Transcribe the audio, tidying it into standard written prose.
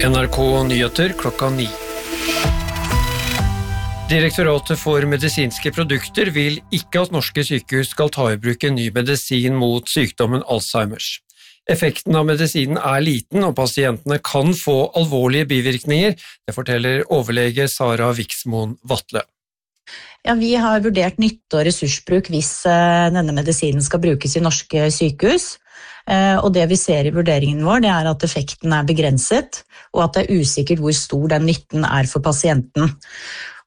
NRK Nyheter klokka 9. Direktoratet for medisinske produkter vil ikke at norske sykehus skal ta i bruk en ny medisin mot sykdommen Alzheimers. Effekten av medisinen liten, og pasientene kan få alvorlige bivirkninger, det forteller overlege Sara Viksmoen Vatle. Ja, vi har vurdert nytte- og ressursbruk hvis denne medisinen skal brukes i norske sykehus. Og det vi ser i vurderingen vår, det at effekten begrenset, og at det usikkert hvor stor den nytten for pasienten.